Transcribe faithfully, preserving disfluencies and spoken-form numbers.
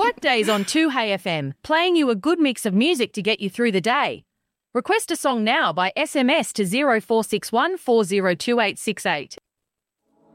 Weekdays on two Hey F M, playing you a good mix of music to get you through the day. Request a song now by S M S to zero four six one four zero two eight six eight.